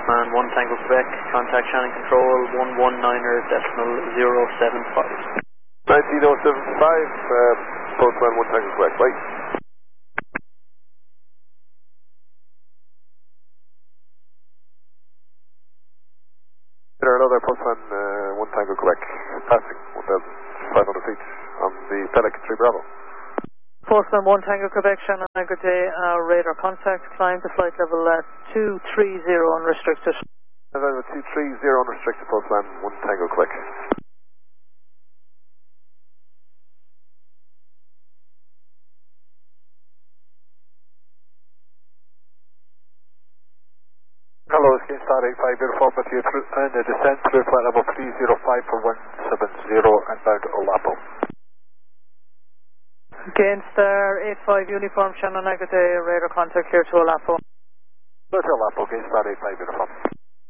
Postman 1 Tango Quebec, contact Shannon Control 119.075. 19075, Postman 1 Tango Quebec, bye. There another Postman 1 Tango Quebec, passing 1,500 feet on the Pelican 3 Bravo. Postman 1 Tango Quebec, Shannon, good day, radar contact, climb to flight level 230 unrestricted. Level 230 unrestricted, Postman 1 Tango Quebec. Hello, it's Kingstar 85 Uniform with you and the descent through flight level 305 for 170 and bound to Olapo. Gainstar 85 Uniform, Shannon, good day, radar contact clear to Olapo. Clear to Olapo, Gainstar 85 Uniform.